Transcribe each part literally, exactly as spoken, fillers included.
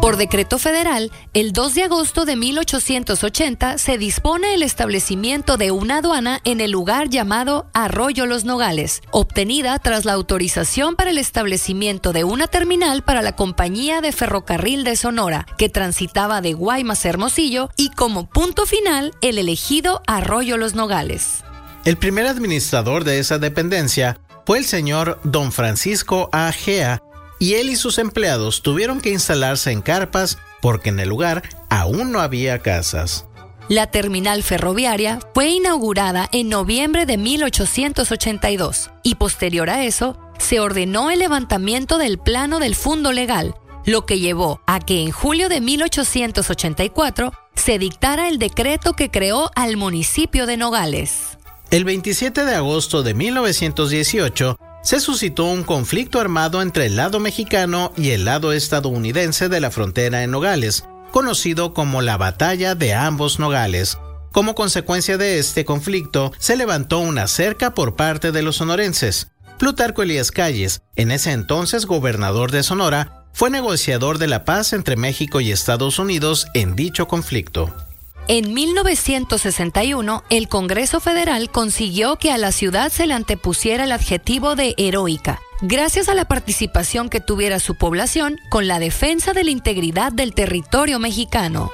Por decreto federal, el dos de agosto de mil ochocientos ochenta se dispone el establecimiento de una aduana en el lugar llamado Arroyo Los Nogales, obtenida tras la autorización para el establecimiento de una terminal para la Compañía de Ferrocarril de Sonora, que transitaba de Guaymas a Hermosillo, y como punto final el elegido Arroyo Los Nogales. El primer administrador de esa dependencia fue el señor don Francisco A. Gea, y él y sus empleados tuvieron que instalarse en carpas porque en el lugar aún no había casas. La terminal ferroviaria fue inaugurada en noviembre de mil ochocientos ochenta y dos y posterior a eso se ordenó el levantamiento del plano del fundo legal, lo que llevó a que en julio de mil ochocientos ochenta y cuatro se dictara el decreto que creó al municipio de Nogales. El veintisiete de agosto de mil novecientos dieciocho se suscitó un conflicto armado entre el lado mexicano y el lado estadounidense de la frontera en Nogales, conocido como la Batalla de Ambos Nogales. Como consecuencia de este conflicto, se levantó una cerca por parte de los sonorenses. Plutarco Elías Calles, en ese entonces gobernador de Sonora, fue negociador de la paz entre México y Estados Unidos en dicho conflicto. En mil novecientos sesenta y uno, el Congreso Federal consiguió que a la ciudad se le antepusiera el adjetivo de heroica, gracias a la participación que tuviera su población con la defensa de la integridad del territorio mexicano.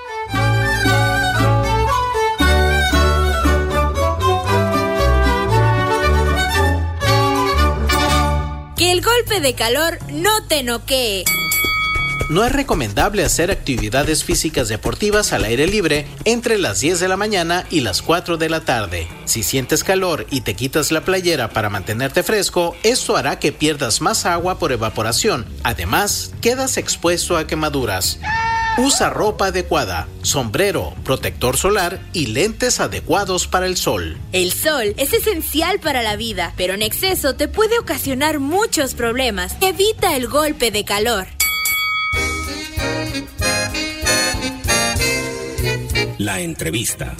Que el golpe de calor no te noquee. No es recomendable hacer actividades físicas deportivas al aire libre entre las diez de la mañana y las cuatro de la tarde. Si sientes calor y te quitas la playera para mantenerte fresco, esto hará que pierdas más agua por evaporación. Además, quedas expuesto a quemaduras. Usa ropa adecuada, sombrero, protector solar y lentes adecuados para el sol. El sol es esencial para la vida, pero en exceso te puede ocasionar muchos problemas. Evita el golpe de calor. La entrevista.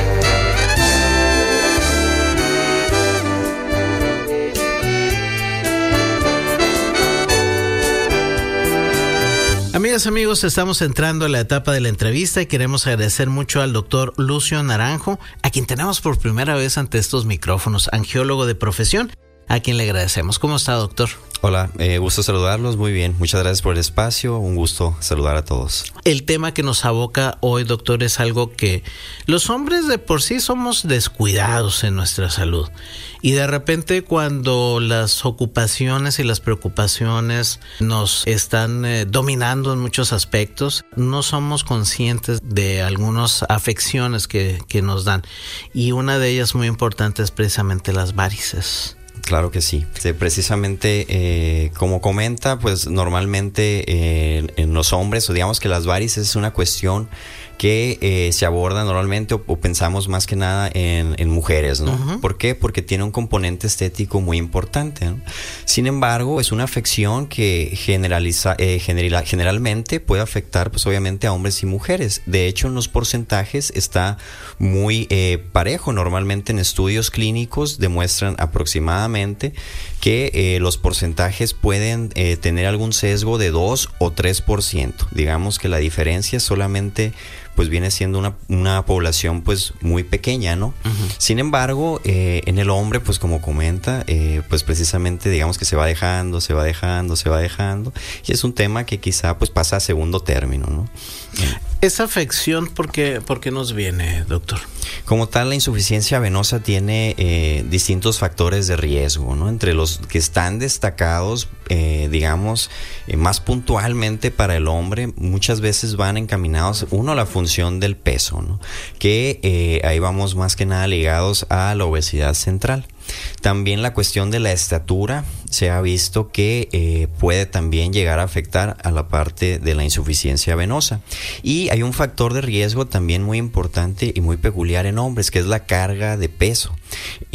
Amigas, amigos, estamos entrando a la etapa de la entrevista y queremos agradecer mucho al doctor Lucio Naranjo, a quien tenemos por primera vez ante estos micrófonos, angiólogo de profesión, a quien le agradecemos. ¿Cómo está, doctor? Hola, eh, gusto saludarlos, muy bien, muchas gracias por el espacio, un gusto saludar a todos. El tema que nos aboca hoy, doctor, es algo que los hombres de por sí somos descuidados en nuestra salud y de repente cuando las ocupaciones y las preocupaciones nos están eh, dominando en muchos aspectos, no somos conscientes de algunas afecciones que, que nos dan, y una de ellas muy importante es precisamente las varices. Claro que sí. sí precisamente, eh, como comenta, pues normalmente eh, en los hombres, o digamos que las varices es una cuestión que eh, se aborda normalmente o, o pensamos más que nada en, en mujeres, ¿no? Uh-huh. ¿Por qué? Porque tiene un componente estético muy importante, ¿no? Sin embargo, es una afección que generaliza, eh, general, generalmente puede afectar, pues obviamente, a hombres y mujeres. De hecho, en los porcentajes está muy eh, parejo. Normalmente en estudios clínicos demuestran aproximadamente que eh, los porcentajes pueden eh, tener algún sesgo de dos o tres por ciento. Digamos que la diferencia solamente pues viene siendo una, una población pues muy pequeña, ¿no? Uh-huh. Sin embargo, eh, en el hombre, pues como comenta, eh, pues precisamente digamos que se va dejando, se va dejando, se va dejando, y es un tema que quizá pues pasa a segundo término, ¿no? ¿Esa afección por qué, por qué nos viene, doctor? Como tal, la insuficiencia venosa tiene eh, distintos factores de riesgo, ¿no? Entre los que están destacados, eh, digamos, eh, más puntualmente para el hombre, muchas veces van encaminados, uno, a la función del peso, ¿no? Que eh, ahí vamos más que nada ligados a la obesidad central. También la cuestión de la estatura se ha visto que eh, puede también llegar a afectar a la parte de la insuficiencia venosa. Y hay un factor de riesgo también muy importante y muy peculiar en hombres, que es la carga de peso. Eh,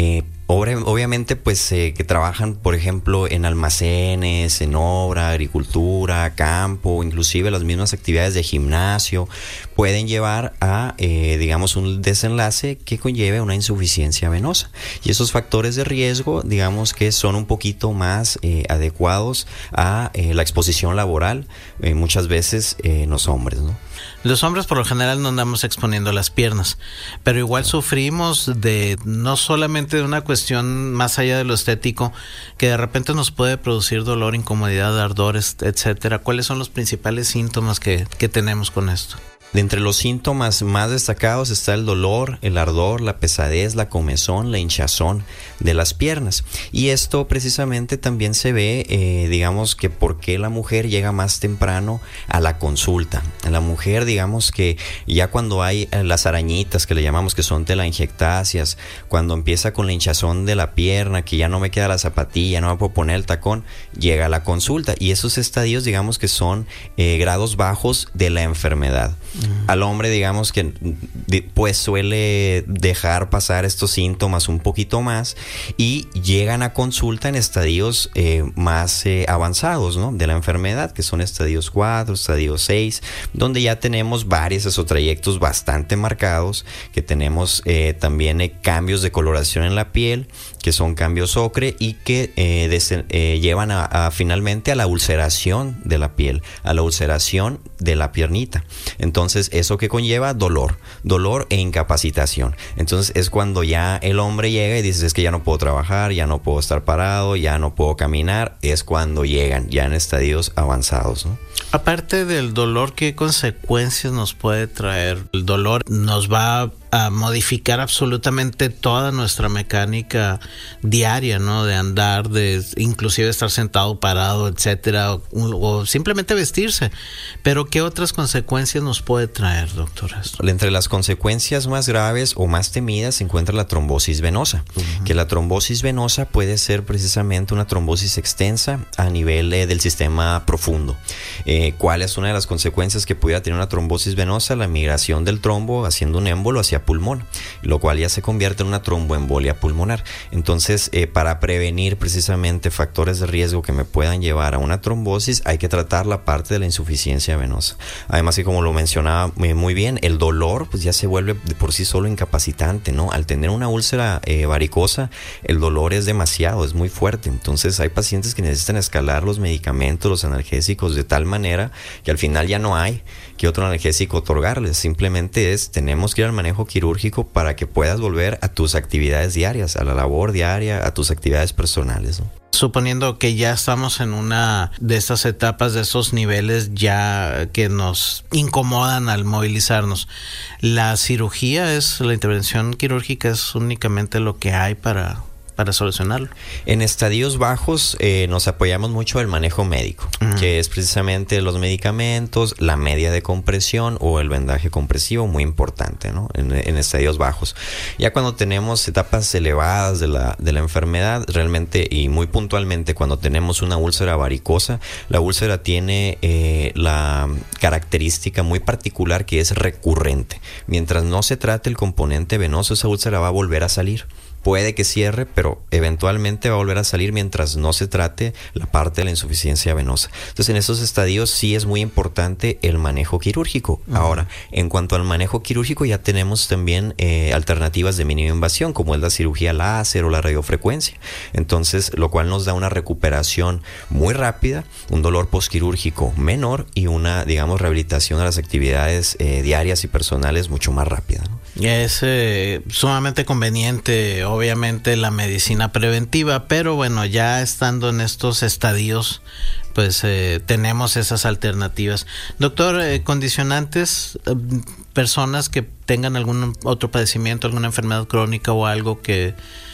Obviamente, pues eh, que trabajan, por ejemplo, en almacenes, en obra, agricultura, campo, inclusive las mismas actividades de gimnasio, pueden llevar a, eh, digamos, un desenlace que conlleve una insuficiencia venosa. Y esos factores de riesgo, digamos que son un poquito más eh, adecuados a eh, la exposición laboral, eh, muchas veces eh, en los hombres, ¿no? Los hombres por lo general no andamos exponiendo las piernas, pero igual sufrimos de no solamente de una cuestión más allá de lo estético, que de repente nos puede producir dolor, incomodidad, ardores, etcétera. ¿Cuáles son los principales síntomas que, que tenemos con esto? De entre los síntomas más destacados está el dolor, el ardor, la pesadez, la comezón, la hinchazón de las piernas. Y esto precisamente también se ve, eh, digamos que por qué la mujer llega más temprano a la consulta. La mujer, digamos que ya cuando hay las arañitas que le llamamos, que son telangiectasias, cuando empieza con la hinchazón de la pierna, que ya no me queda la zapatilla, no me puedo poner el tacón, llega a la consulta. Y esos estadios, digamos que son eh, grados bajos de la enfermedad. Al hombre, digamos que pues suele dejar pasar estos síntomas un poquito más y llegan a consulta en estadios eh, más eh, avanzados, ¿no?, de la enfermedad, que son estadios cuatro, estadios seis, donde ya tenemos varios esotrayectos bastante marcados, que tenemos eh, también eh, cambios de coloración en la piel, que son cambios ocre y que eh, des, eh, llevan a, a finalmente a la ulceración de la piel, a la ulceración de la piernita. Entonces, eso que conlleva dolor, dolor e incapacitación. Entonces, es cuando ya el hombre llega y dice, es que ya no puedo trabajar, ya no puedo estar parado, ya no puedo caminar. Es cuando llegan ya en estadios avanzados, ¿no? Aparte del dolor, ¿qué consecuencias nos puede traer? El dolor nos va a modificar absolutamente toda nuestra mecánica diaria, ¿no? De andar, de inclusive estar sentado, parado, etcétera, o, o simplemente vestirse. Pero ¿qué otras consecuencias nos puede traer, doctor? Entre las consecuencias más graves o más temidas se encuentra la trombosis venosa, uh-huh. que la trombosis venosa puede ser precisamente una trombosis extensa a nivel eh, del sistema profundo. Eh, ¿Cuál es una de las consecuencias que pudiera tener una trombosis venosa? La migración del trombo haciendo un émbolo hacia pulmón, lo cual ya se convierte en una tromboembolia pulmonar. Entonces, eh, para prevenir precisamente factores de riesgo que me puedan llevar a una trombosis, hay que tratar la parte de la insuficiencia venosa. Además, que como lo mencionaba eh, muy bien, el dolor pues ya se vuelve de por sí solo incapacitante, ¿no? Al tener una úlcera eh, varicosa, el dolor es demasiado, es muy fuerte. Entonces, hay pacientes que necesitan escalar los medicamentos, los analgésicos, de tal manera que al final ya no hay que otro analgésico otorgarles. Simplemente es, tenemos que ir al manejo quirúrgico para que puedas volver a tus actividades diarias, a la labor diaria, a tus actividades personales, ¿no? Suponiendo que ya estamos en una de estas etapas, de esos niveles ya que nos incomodan al movilizarnos, ¿la cirugía es, la intervención quirúrgica es únicamente lo que hay para... para solucionarlo? En estadios bajos eh, nos apoyamos mucho del manejo médico, uh-huh. que es precisamente los medicamentos, la media de compresión o el vendaje compresivo, muy importante, ¿no? En, en estadios bajos. Ya cuando tenemos etapas elevadas de la, de la enfermedad, realmente y muy puntualmente cuando tenemos una úlcera varicosa, la úlcera tiene eh, la característica muy particular que es recurrente. Mientras no se trate el componente venoso, esa úlcera va a volver a salir. Puede que cierre, pero eventualmente va a volver a salir mientras no se trate la parte de la insuficiencia venosa. Entonces, en esos estadios sí es muy importante el manejo quirúrgico. Uh-huh. Ahora, en cuanto al manejo quirúrgico, ya tenemos también eh, alternativas de mínima invasión, como es la cirugía láser o la radiofrecuencia. Entonces, lo cual nos da una recuperación muy rápida, un dolor postquirúrgico menor y una, digamos, rehabilitación de las actividades eh, diarias y personales mucho más rápida, ¿no? Es eh, sumamente conveniente, obviamente, la medicina preventiva, pero bueno, ya estando en estos estadios, pues eh, tenemos esas alternativas. Doctor, eh, condicionantes, eh, personas que tengan algún otro padecimiento, alguna enfermedad crónica o algo que,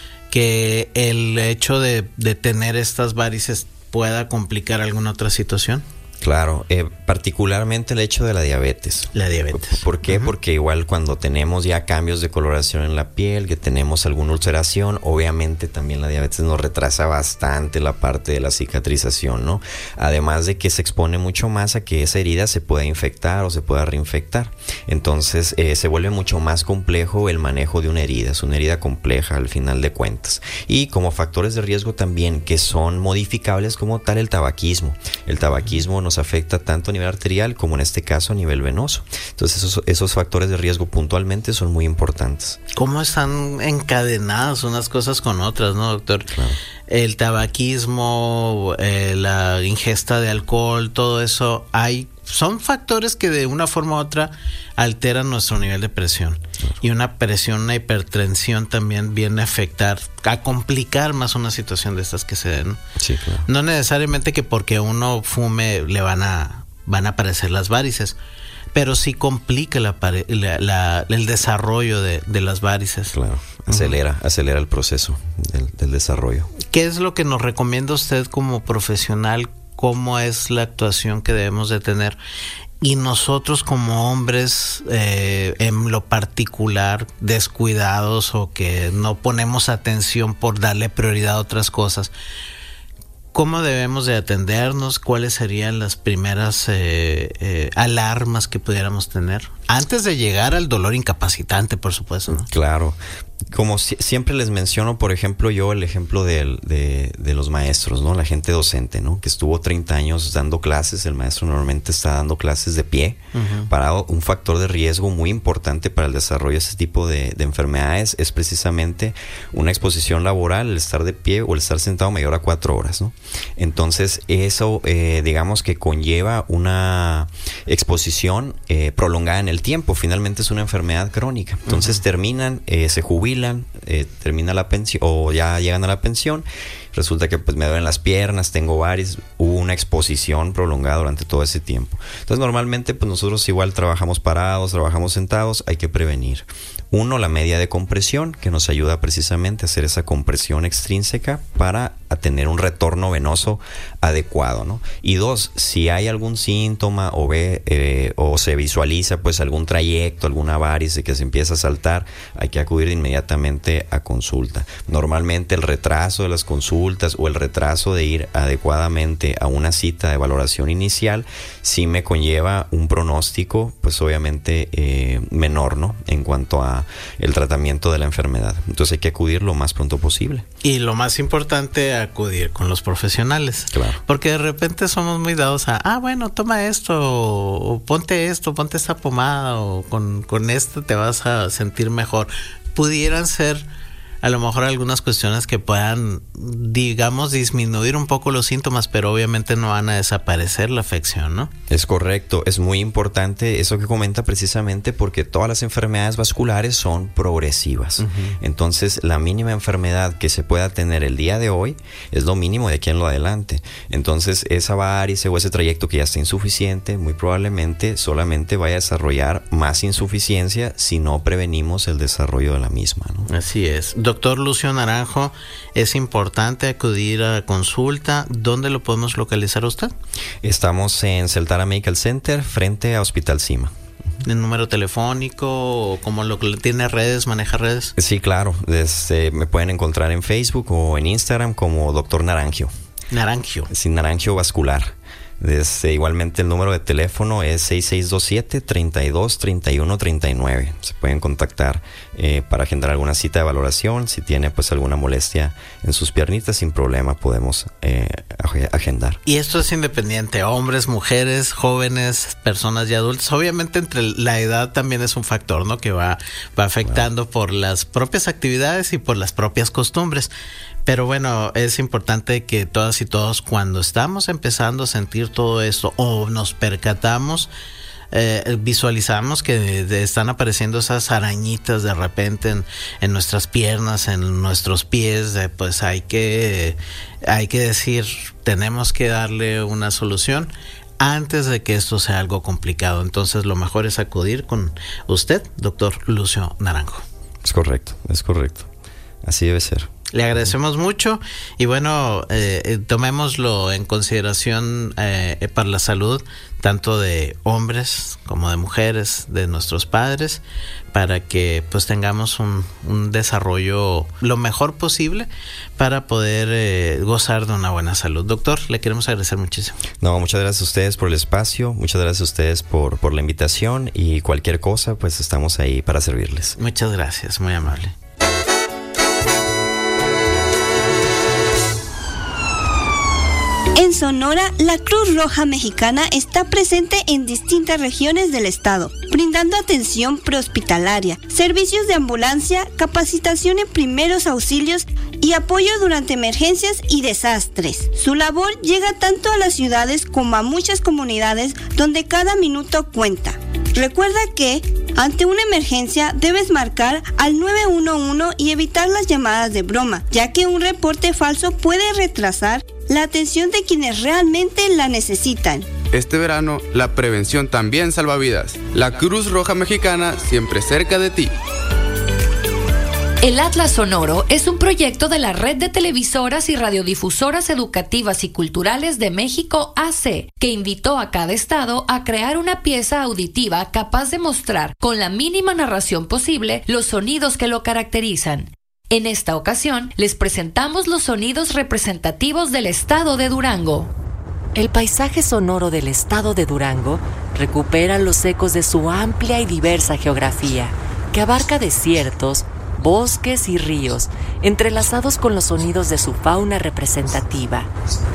que el hecho de, de tener estas varices pueda complicar alguna otra situación. Claro, eh, particularmente el hecho de la diabetes. La diabetes. ¿Por qué? Uh-huh. Porque igual cuando tenemos ya cambios de coloración en la piel, que tenemos alguna ulceración, obviamente también la diabetes nos retrasa bastante la parte de la cicatrización, ¿no? Además de que se expone mucho más a que esa herida se pueda infectar o se pueda reinfectar. Entonces eh, se vuelve mucho más complejo el manejo de una herida. Es una herida compleja al final de cuentas. Y como factores de riesgo también que son modificables como tal el tabaquismo. El tabaquismo nos afecta tanto a nivel arterial como en este caso a nivel venoso. Entonces esos, esos factores de riesgo puntualmente son muy importantes. ¿Cómo están encadenadas unas cosas con otras, no, doctor? Claro. El tabaquismo, eh, la ingesta de alcohol, todo eso, hay son factores que de una forma u otra alteran nuestro nivel de presión. Claro. Y una presión, una hipertensión también viene a afectar, a complicar más una situación de estas que se den. Sí, claro. No necesariamente que porque uno fume le van a van a aparecer las varices, pero sí complica la, la, la, el desarrollo de, de las varices. Claro, acelera, uh-huh. acelera el proceso del, del desarrollo. ¿Qué es lo que nos recomienda usted como profesional? ¿Cómo es la actuación que debemos de tener? Y nosotros como hombres, eh, en lo particular, descuidados o que no ponemos atención por darle prioridad a otras cosas, ¿cómo debemos de atendernos? ¿Cuáles serían las primeras eh, eh, alarmas que pudiéramos tener? Antes de llegar al dolor incapacitante, por supuesto, ¿no? Claro. Como si, siempre les menciono, por ejemplo, yo el ejemplo de, de, de los maestros, ¿no? La gente docente, ¿no? Que estuvo treinta años dando clases. El maestro normalmente está dando clases de pie, uh-huh. parado. Un factor de riesgo muy importante para el desarrollo de este tipo de, de enfermedades es precisamente una exposición laboral, el estar de pie o el estar sentado mayor a cuatro horas, ¿no? Entonces, eso, eh, digamos que conlleva una exposición eh, prolongada en el tiempo. Finalmente es una enfermedad crónica. Entonces, uh-huh. terminan, eh, se jubilan, eh, termina la pensión o ya llegan a la pensión, resulta que pues me duelen las piernas, tengo varices, hubo una exposición prolongada durante todo ese tiempo. Entonces normalmente pues nosotros igual trabajamos parados, trabajamos sentados, hay que prevenir. Uno, la media de compresión, que nos ayuda precisamente a hacer esa compresión extrínseca para a tener un retorno venoso adecuado, ¿no? Y dos, si hay algún síntoma o ve eh, o se visualiza pues algún trayecto, alguna varice que se empieza a saltar, hay que acudir inmediatamente a consulta. Normalmente el retraso de las consultas o el retraso de ir adecuadamente a una cita de valoración inicial sí me conlleva un pronóstico pues obviamente eh, menor, ¿no? En cuanto a el tratamiento de la enfermedad. Entonces hay que acudir lo más pronto posible. Y lo más importante, acudir con los profesionales. Claro. Porque de repente somos muy dados a, ah, bueno, toma esto, o ponte esto, ponte esta pomada, o con, con esto te vas a sentir mejor. Pudieran ser a lo mejor algunas cuestiones que puedan, digamos, disminuir un poco los síntomas, pero obviamente no van a desaparecer la afección, ¿no? Es correcto, es muy importante eso que comenta precisamente porque todas las enfermedades vasculares son progresivas. Uh-huh. Entonces, la mínima enfermedad que se pueda tener el día de hoy es lo mínimo de aquí en lo adelante. Entonces, esa varice o ese trayecto que ya está insuficiente, muy probablemente solamente vaya a desarrollar más insuficiencia si no prevenimos el desarrollo de la misma, ¿no? Así es. Doctor Lucio Naranjo, es importante acudir a consulta. ¿Dónde lo podemos localizar a usted? Estamos en Celtara Medical Center, frente a Hospital Cima. ¿El número telefónico o cómo lo tiene redes, maneja redes? Sí, claro. Desde, me pueden encontrar en Facebook o en Instagram como Doctor Naranjo. Naranjo. Sí, Naranjo Vascular. Desde, igualmente el número de teléfono es seis seis dos siete, treinta y dos, treinta y uno, treinta y nueve. Se pueden contactar eh, para agendar alguna cita de valoración. Si tiene pues alguna molestia en sus piernitas, sin problema podemos eh, agendar. Y esto es independiente, hombres, mujeres, jóvenes, personas ya adultas. Obviamente entre la edad también es un factor, ¿no? Que va, va afectando, claro, por las propias actividades y por las propias costumbres. Pero bueno, es importante que todas y todos, cuando estamos empezando a sentir todo esto o nos percatamos, eh, visualizamos que de, de están apareciendo esas arañitas de repente en, en nuestras piernas, en nuestros pies, eh, pues hay que, hay que decir, tenemos que darle una solución antes de que esto sea algo complicado. Entonces lo mejor es acudir con usted, doctor Lucio Naranjo. Es correcto, es correcto. Así debe ser. Le agradecemos mucho y bueno, eh, tomémoslo en consideración eh, para la salud tanto de hombres como de mujeres, de nuestros padres, para que pues tengamos un, un desarrollo lo mejor posible para poder eh, gozar de una buena salud. Doctor, le queremos agradecer muchísimo. No, muchas gracias a ustedes por el espacio, muchas gracias a ustedes por, por la invitación y cualquier cosa, pues estamos ahí para servirles. Muchas gracias, muy amable. En Sonora, la Cruz Roja Mexicana está presente en distintas regiones del estado, brindando atención prehospitalaria, servicios de ambulancia, capacitación en primeros auxilios y apoyo durante emergencias y desastres. Su labor llega tanto a las ciudades como a muchas comunidades donde cada minuto cuenta. Recuerda que, ante una emergencia, debes marcar al nueve uno uno y evitar las llamadas de broma, ya que un reporte falso puede retrasar la atención de quienes realmente la necesitan. Este verano, la prevención también salva vidas. La Cruz Roja Mexicana siempre cerca de ti. El Atlas Sonoro es un proyecto de la Red de Televisoras y Radiodifusoras Educativas y Culturales de México A C, que invitó a cada estado a crear una pieza auditiva capaz de mostrar, con la mínima narración posible, los sonidos que lo caracterizan. En esta ocasión, les presentamos los sonidos representativos del estado de Durango. El paisaje sonoro del estado de Durango recupera los ecos de su amplia y diversa geografía, que abarca desiertos, bosques y ríos, entrelazados con los sonidos de su fauna representativa.